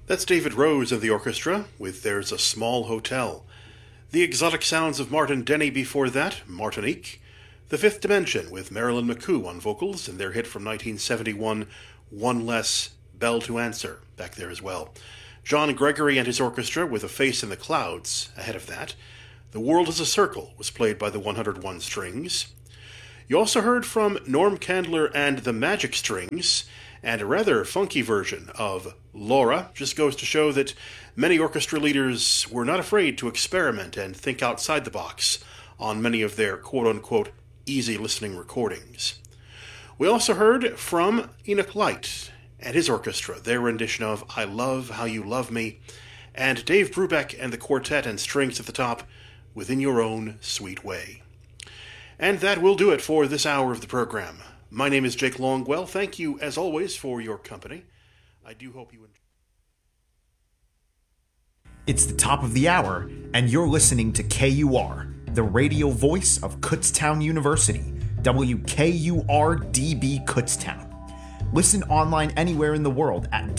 That's David Rose of the orchestra with There's a Small Hotel. The exotic sounds of Martin Denny before that, Martinique. The Fifth Dimension with Marilyn McCoo on vocals and their hit from 1971, One Less Bell to Answer, back there as well. John Gregory and his orchestra with A Face in the Clouds ahead of that. The World is a Circle was played by the 101 Strings. You also heard from Norm Candler and the Magic Strings, and a rather funky version of Laura. Just goes to show that many orchestra leaders were not afraid to experiment and think outside the box on many of their quote-unquote easy listening recordings. We also heard from Enoch Light and his orchestra, their rendition of I Love How You Love Me, and Dave Brubeck and the quartet and strings at the top, Within Your Own Sweet Way. And that will do it for this hour of the program. My name is Jake Longwell. Thank you, as always, for your company. I do hope you enjoy. It's the top of the hour, and you're listening to KUR, the radio voice of Kutztown University, WKUR-DB Kutztown. Listen online anywhere in the world at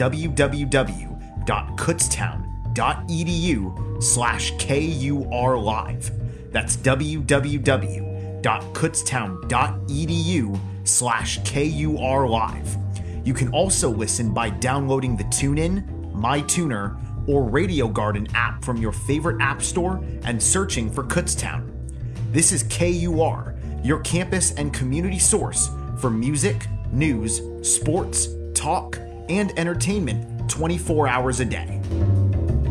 www.kutztown.edu/KUR Live. That's www.kutztown.edu/KUR Live. You can also listen by downloading the TuneIn, MyTuner, or Radio Garden app from your favorite app store and searching for Kutztown. This is KUR, your campus and community source for music, news, sports, talk, and entertainment 24 hours a day.